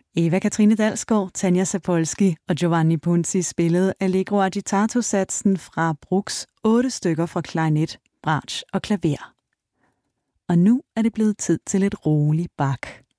Eva Katrine Dalsgaard, Tanja Sapolsky og Giovanni Punzi spillede Allegro agitato-satsen fra Bruchs 8 stykker for klarinet, bratsch og klaver. Og nu er det blevet tid til et roligt Bach.